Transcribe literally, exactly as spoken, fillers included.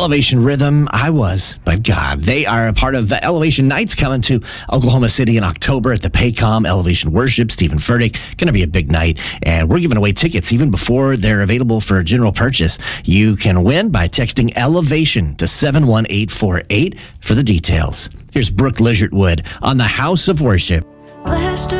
Elevation Rhythm, I was, but God, they are a part of the Elevation Nights coming to Oklahoma City in October at the Paycom Elevation Worship. Stephen Furtick, going to be a big night, and we're giving away tickets even before they're available for general purchase. You can win by texting Elevation to seven one eight four eight for the details. Here's Brooke Ligertwood on the House of Worship.